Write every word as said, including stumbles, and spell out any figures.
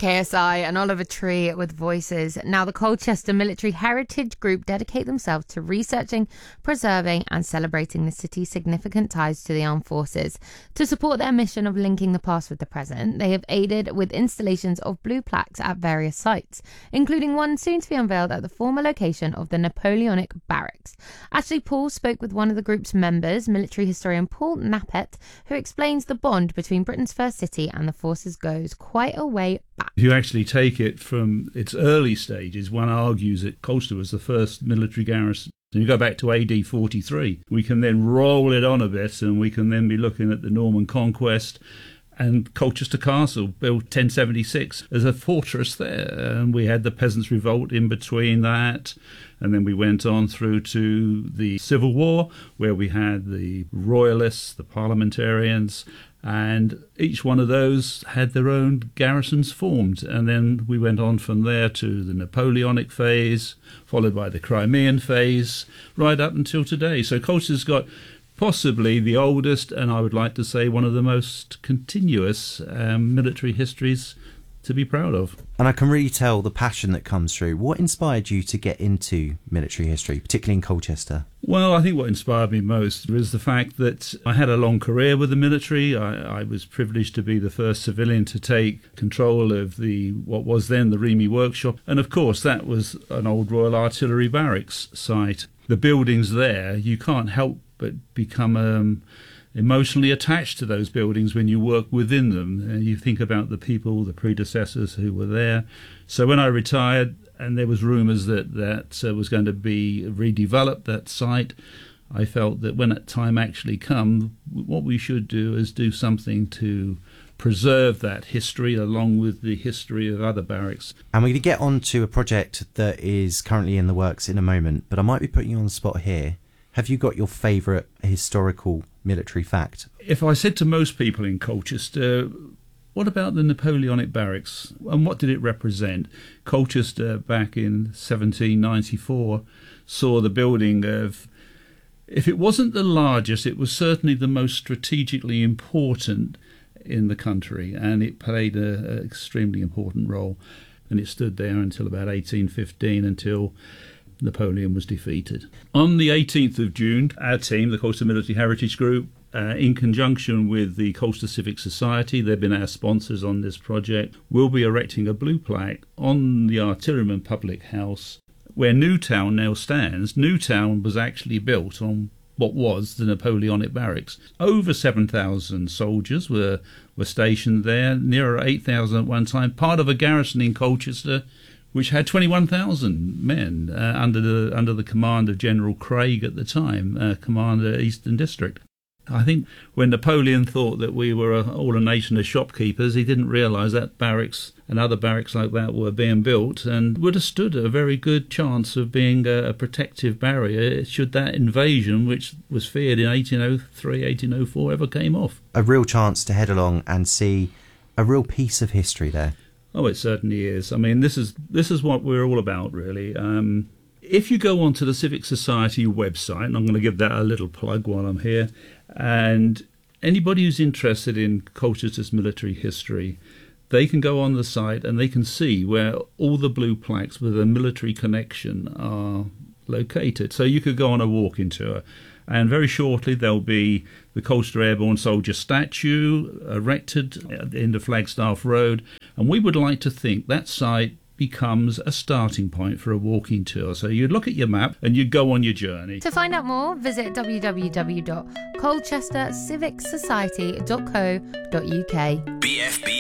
K S I and Oliver Tree with Voices. Now, the Colchester Military Heritage Group dedicate themselves to researching, preserving and celebrating the city's significant ties to the armed forces. To support their mission of linking the past with the present, they have aided with installations of blue plaques at various sites, including one soon to be unveiled at the former location of the Napoleonic Barracks. Ashley Paul spoke with one of the group's members, military historian Paul Nappet, who explains the bond between Britain's first city and the forces goes quite a way back. If you actually take it from its early stages, one argues that Colchester was the first military garrison. And you go back to A D forty-three. We can then roll it on a bit, and we can then be looking at the Norman Conquest and Colchester Castle, built ten seventy-six, as a fortress there. And we had the Peasants' Revolt in between that. And then we went on through to the Civil War, where we had the Royalists, the Parliamentarians, and each one of those had their own garrisons formed. And then we went on from there to the Napoleonic phase, followed by the Crimean phase, right up until today. So Colchester's got possibly the oldest, and I would like to say one of the most continuous um, military histories to be proud of. And I can really tell the passion that comes through. What inspired you to get into military history, particularly in Colchester? Well, I think what inspired me most was the fact that I had a long career with the military. I, I was privileged to be the first civilian to take control of the what was then the Remy Workshop. And of course, that was an old Royal Artillery Barracks site. The buildings there, you can't help but become um, emotionally attached to those buildings when you work within them. And you think about the people, the predecessors who were there. So when I retired, and there was rumours that that uh, was going to be redeveloped, that site, I felt that when that time actually come, what we should do is do something to preserve that history along with the history of other barracks. And we're going to get on to a project that is currently in the works in a moment, but I might be putting you on the spot here. Have you got your favourite historical military fact? If I said to most people in Colchester, what about the Napoleonic Barracks and what did it represent? Colchester back in seventeen ninety-four saw the building of, if it wasn't the largest, it was certainly the most strategically important in the country, and it played an extremely important role. And it stood there until about eighteen fifteen, until Napoleon was defeated. On the eighteenth of June, our team, the Colchester Military Heritage Group, uh, in conjunction with the Colchester Civic Society, they've been our sponsors on this project, will be erecting a blue plaque on the Artilleryman Public House where Newtown now stands. Newtown was actually built on what was the Napoleonic Barracks. Over seven thousand soldiers were, were stationed there, nearer eight thousand at one time, part of a garrison in Colchester which had twenty-one thousand men uh, under the under the command of General Craig at the time, uh, Commander Eastern District. I think when Napoleon thought that we were a, all a nation of shopkeepers, he didn't realise that barracks and other barracks like that were being built and would have stood a very good chance of being a, a protective barrier should that invasion, which was feared in eighteen oh three, eighteen oh four, ever came off. A real chance to head along and see a real piece of history there. Oh, it certainly is. I mean, this is this is what we're all about, really. Um, if you go onto the Civic Society website, and I'm going to give that a little plug while I'm here, and anybody who's interested in Colchester's military history, they can go on the site and they can see where all the blue plaques with a military connection are located. So you could go on a walking tour. And very shortly there'll be the Colchester Airborne Soldier statue erected at the end of Flagstaff Road. And we would like to think that site becomes a starting point for a walking tour. So you'd look at your map and you'd go on your journey. To find out more, visit w w w dot colchester civic society dot co dot u k. B F B